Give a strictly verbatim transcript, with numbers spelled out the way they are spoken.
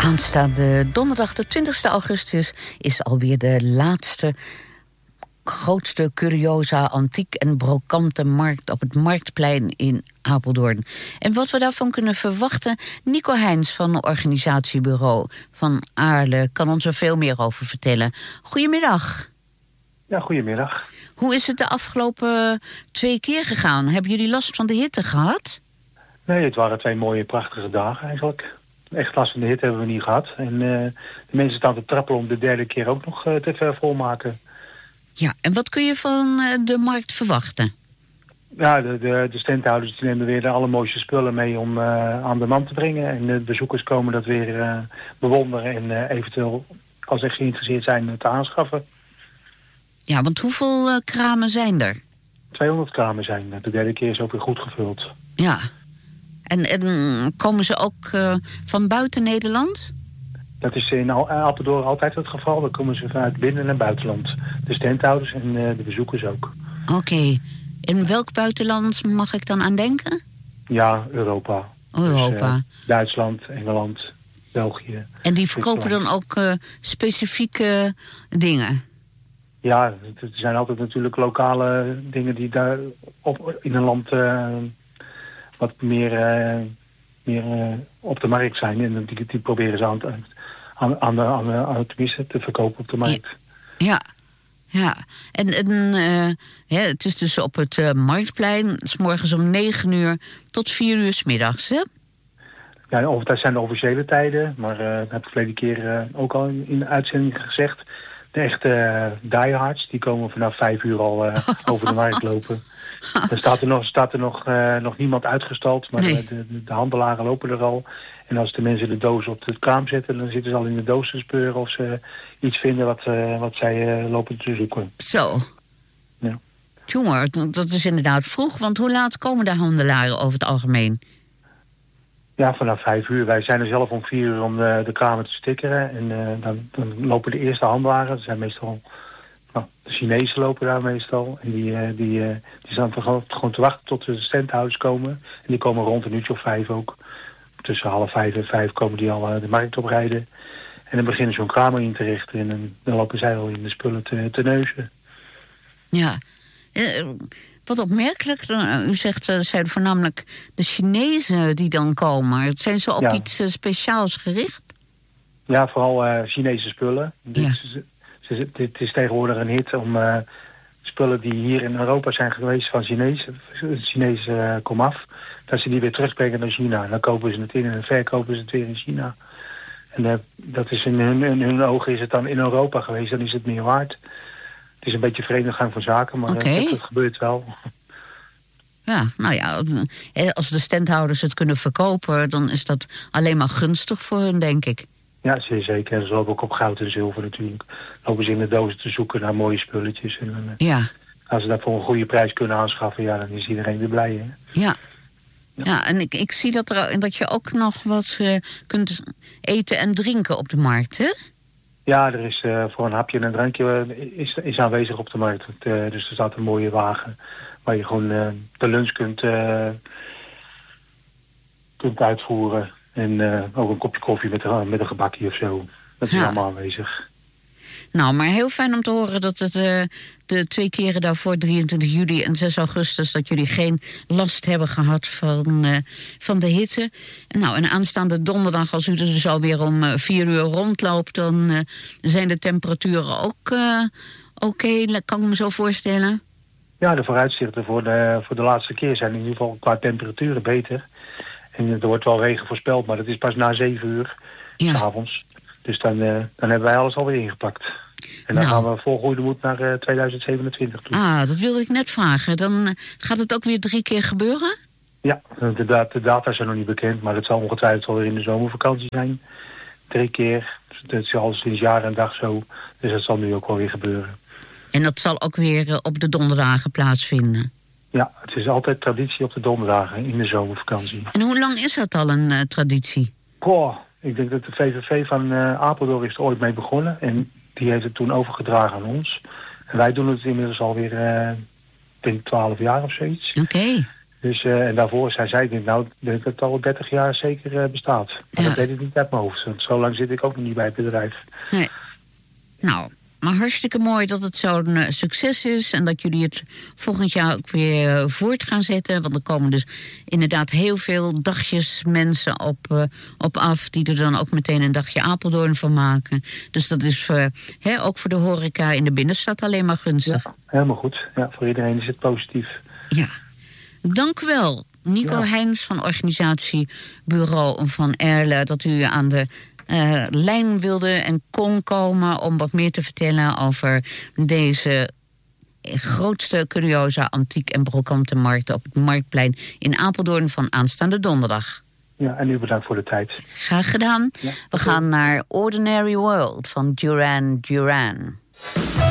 Aanstaande donderdag, de twintigste augustus, is alweer de laatste grootste curiosa, antiek en brokante markt op het Marktplein in Apeldoorn. En wat we daarvan kunnen verwachten, Nico Heijns van organisatiebureau van Aarle kan ons er veel meer over vertellen. Goedemiddag. Ja, goedemiddag. Hoe is het de afgelopen twee keer gegaan? Hebben jullie last van de hitte gehad? Nee, het waren twee mooie, prachtige dagen eigenlijk. Echt last van de hitte hebben we niet gehad. En uh, de mensen staan te trappelen om de derde keer ook nog uh, te ver volmaken. Ja, en wat kun je van uh, de markt verwachten? Ja, de, de, de standhouders die nemen weer de allermooiste spullen mee om uh, aan de man te brengen. En de bezoekers komen dat weer uh, bewonderen en uh, eventueel, als ze geïnteresseerd zijn, te aanschaffen. Ja, want hoeveel uh, kramen zijn er? tweehonderd kramen zijn er. De derde keer is ook weer goed gevuld. Ja. En, en komen ze ook uh, van buiten Nederland? Dat is in Apeldoorn altijd het geval. Dan komen ze vanuit binnen- en buitenland. De standhouders en uh, de bezoekers ook. Oké. Okay. In welk buitenland mag ik dan aan denken? Ja, Europa. Europa. Dus, uh, Duitsland, Engeland, België. En die verkopen dan ook uh, specifieke dingen? Ja, er zijn altijd natuurlijk lokale dingen die daar op, in een land uh, wat meer, uh, meer uh, op de markt zijn. En die, die proberen ze aan, aan, aan, de, aan, de, aan het tenminste te verkopen op de markt. Ja, ja. En, en uh, ja, het is dus op het uh, Marktplein. Het is morgens om negen uur tot vier uur 's middags, hè? Ja, of, dat zijn de officiële tijden. Maar uh, dat heb ik verleden keer uh, ook al in, in de uitzending gezegd. De echte uh, diehards, die komen vanaf vijf uur al uh, over de markt lopen. Er staat er nog, staat er nog, uh, nog niemand uitgestald, maar nee. de, de, de handelaren lopen er al. En als de mensen de doos op het kraam zetten, dan zitten ze al in de doos te speuren of ze iets vinden wat, uh, wat zij uh, lopen te zoeken. Zo. Ja. Jongen, dat is inderdaad vroeg, want hoe laat komen de handelaren over het algemeen? Ja, vanaf vijf uur. Wij zijn er zelf om vier uur om de, de kramen te stickeren. En uh, dan, dan lopen de eerste handelaren. Dat zijn meestal... Nou, de Chinezen lopen daar meestal. En die, uh, die, uh, die staan gewoon, gewoon te wachten tot de standhouders komen. En die komen rond een uurtje of vijf ook. Tussen half vijf en vijf komen die al uh, de markt oprijden. En dan beginnen ze hun kramen in te richten. En dan, dan lopen zij al in de spullen te, te neuzen. Ja, uh, wat opmerkelijk. U zegt, het uh, zijn voornamelijk de Chinezen die dan komen. Het zijn ze op ja. iets uh, speciaals gericht? Ja, vooral uh, Chinese spullen. Ja. Dit, dit, dit is tegenwoordig een hit om uh, spullen die hier in Europa zijn geweest van Chinees, Chinees uh, komaf, dat ze die weer terugbrengen naar China. Dan kopen ze het in en dan verkopen ze het weer in China. En uh, dat is in hun, in hun ogen is het dan in Europa geweest, dan is het meer waard. Het is een beetje vreemde gang van zaken, maar okay. uh, dat, dat gebeurt wel. Ja, nou ja, als de standhouders het kunnen verkopen, dan is dat alleen maar gunstig voor hun, denk ik. Ja, zeer zeker. En ze lopen ook op goud en zilver natuurlijk. Lopen ze in de dozen te zoeken naar mooie spulletjes. En uh, ja. Als ze dat voor een goede prijs kunnen aanschaffen, ja, dan is iedereen weer blij, hè? Ja. Ja, ja en ik, ik zie dat, er, dat je ook nog wat uh, kunt eten en drinken op de markt, hè? Ja, er is uh, voor een hapje en een drankje uh, is, is aanwezig op de markt. Uh, dus er staat een mooie wagen waar je gewoon uh, de lunch kunt, uh, kunt uitvoeren. En uh, ook een kopje koffie met, uh, met een gebakje of zo. Dat is ja. allemaal aanwezig. Nou, maar heel fijn om te horen dat het uh, de twee keren daarvoor, drieëntwintig juli en zes augustus... dat jullie geen last hebben gehad van, uh, van de hitte. Nou, en aanstaande donderdag, als u er dus alweer om uh, vier uur rondloopt... dan uh, zijn de temperaturen ook uh, oké, okay, kan ik me zo voorstellen? Ja, de vooruitzichten voor de, voor de laatste keer zijn in ieder geval qua temperaturen beter. En er wordt wel regen voorspeld, maar dat is pas na zeven uur, ja. 's avonds. Dus dan, uh, dan hebben wij alles alweer ingepakt. En dan nou. gaan we vol goede moed naar uh, tweeduizend zevenentwintig toe. Ah, dat wilde ik net vragen. Dan uh, gaat het ook weer drie keer gebeuren? Ja, de, da- de data zijn nog niet bekend, maar het zal ongetwijfeld wel weer in de zomervakantie zijn. Drie keer. Dat is al sinds jaar en dag zo. Dus dat zal nu ook wel weer gebeuren. En dat zal ook weer uh, op de donderdagen plaatsvinden? Ja, het is altijd traditie op de donderdagen in de zomervakantie. En hoe lang is dat al een uh, traditie? Goh, ik denk dat de V V V van uh, Apeldoorn is er ooit mee begonnen. En die heeft het toen overgedragen aan ons. En wij doen het inmiddels alweer, uh, denk ik, twaalf jaar of zoiets. Oké. Okay. Dus, uh, en daarvoor zei zij, denk, nou, dat het al dertig jaar zeker uh, bestaat. Maar ja. Dat weet ik niet uit mijn hoofd. Want zo lang zit ik ook nog niet bij het bedrijf. Nee. Nou, maar hartstikke mooi dat het zo'n uh, succes is. En dat jullie het volgend jaar ook weer uh, voort gaan zetten. Want er komen dus inderdaad heel veel dagjes mensen op, uh, op af. Die er dan ook meteen een dagje Apeldoorn van maken. Dus dat is uh, hè, ook voor de horeca in de binnenstad alleen maar gunstig. Ja, helemaal goed. Ja, voor iedereen is het positief. Ja. Dank u wel, Nico ja. Heijns van organisatiebureau Van Erle, dat u aan de uh, lijn wilde en kon komen om wat meer te vertellen over deze grootste curiosa, antiek en brokante markt op het Marktplein in Apeldoorn van aanstaande donderdag. Ja, en u bedankt voor de tijd. Graag gedaan. Ja, We gaan naar Ordinary World van Duran Duran.